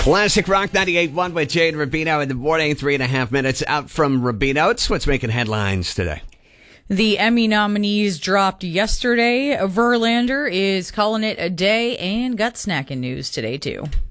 Classic Rock 98.1 with Jade Rubino in the morning, 3.5 minutes out from Rubino. It's what's making headlines today. The Emmy nominees dropped yesterday. Verlander is calling it a day and got snacking news today, too.